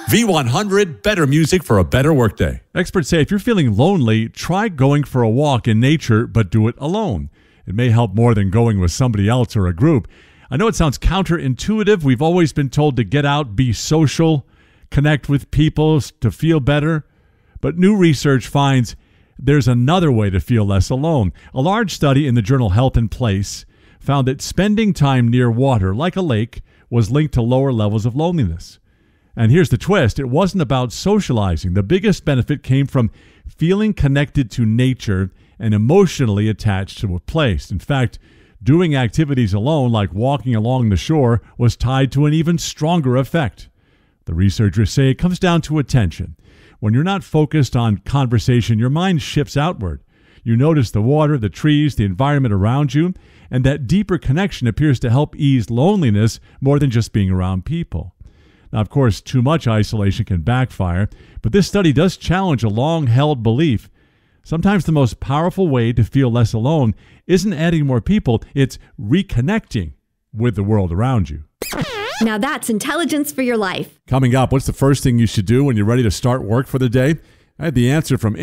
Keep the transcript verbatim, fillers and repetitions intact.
V one hundred, better music for a better workday. Experts say if you're feeling lonely, try going for a walk in nature, but do it alone. It may help more than going with somebody else or a group. I know it sounds counterintuitive. We've always been told to get out, be social, connect with people to feel better. But new research finds there's another way to feel less alone. A large study in the journal Health and Place found that spending time near water, like a lake, was linked to lower levels of loneliness. And here's the twist. It wasn't about socializing. The biggest benefit came from feeling connected to nature and emotionally attached to a place. In fact, doing activities alone, like walking along the shore, was tied to an even stronger effect. The researchers say it comes down to attention. When you're not focused on conversation, your mind shifts outward. You notice the water, the trees, the environment around you, and that deeper connection appears to help ease loneliness more than just being around people. Now, of course, too much isolation can backfire, but this study does challenge a long-held belief. Sometimes the most powerful way to feel less alone isn't adding more people, it's reconnecting with the world around you. Now that's intelligence for your life. Coming up, what's the first thing you should do when you're ready to start work for the day? I had the answer from